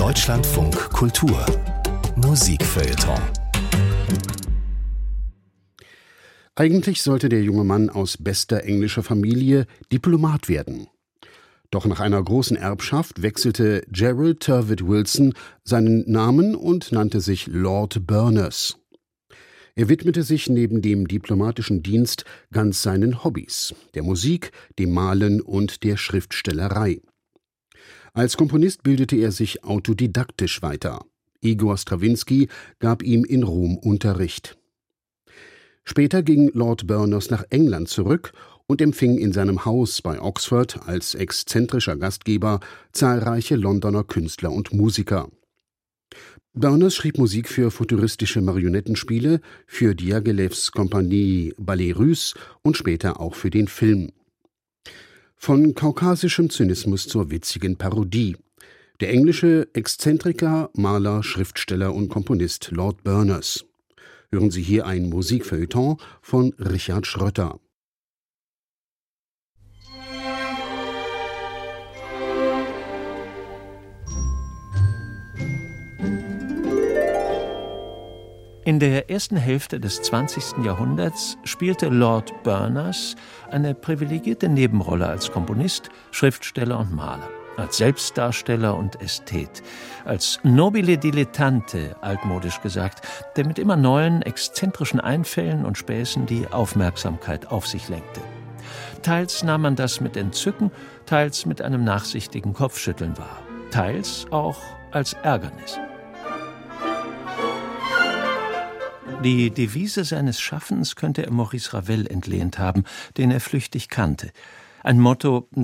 Deutschlandfunk Kultur Musikfeuilleton. Eigentlich sollte der junge Mann aus bester englischer Familie Diplomat werden. Doch nach einer großen Erbschaft wechselte Gerald Turvitt Wilson seinen Namen und nannte sich Lord Berners. Er widmete sich neben dem diplomatischen Dienst ganz seinen Hobbys, der Musik, dem Malen und der Schriftstellerei. Als Komponist bildete er sich autodidaktisch weiter. Igor Strawinski gab ihm in Rom Unterricht. Später ging Lord Berners nach England zurück und empfing in seinem Haus bei Oxford als exzentrischer Gastgeber zahlreiche Londoner Künstler und Musiker. Berners schrieb Musik für futuristische Marionettenspiele, für Diaghilevs Kompanie Ballet Russe und später auch für den Film. Von kaukasischem Zynismus zur witzigen Parodie. Der englische Exzentriker, Maler, Schriftsteller und Komponist Lord Berners. Hören Sie hier ein Musikfeuilleton von Richard Schrötter. In der ersten Hälfte des 20. Jahrhunderts spielte Lord Berners eine privilegierte Nebenrolle als Komponist, Schriftsteller und Maler, als Selbstdarsteller und Ästhet, als nobile dilettante, altmodisch gesagt, der mit immer neuen, exzentrischen Einfällen und Späßen die Aufmerksamkeit auf sich lenkte. Teils nahm man das mit Entzücken, teils mit einem nachsichtigen Kopfschütteln wahr, teils auch als Ärgernis. Die Devise seines Schaffens könnte er Maurice Ravel entlehnt haben, den er flüchtig kannte. Ein Motto,